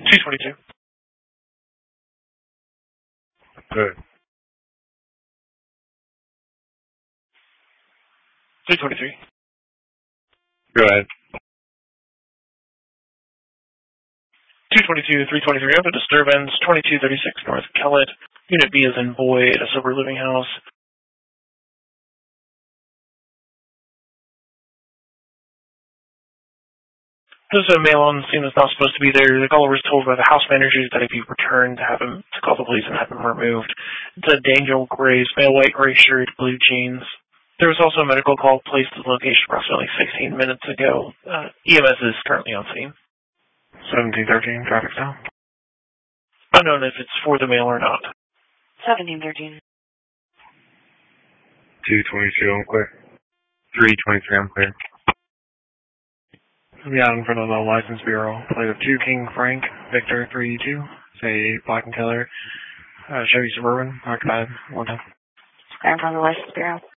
222. Good. 323. Go ahead. 222, 323. I have a disturbance. 2236 North Kellett. Unit B is in Boy at a sober living house. There's a mail on scene that's not supposed to be there. The caller was told by the house manager that if he returned, to call the police and have him removed. It's a Daniel Graves, male, white, gray shirt, blue jeans. There was also a medical call placed at the location approximately 16 minutes ago. EMS is currently on scene. 1713, traffic stop. Unknown if it's for the mail or not. 1713. 222, I'm clear. 323, I'm clear. Be out in front of the License Bureau. Plate of 2 King Frank, Victor 32. Say Black and Taylor. Chevy Suburban, occupied, 110. I'm from the License Bureau.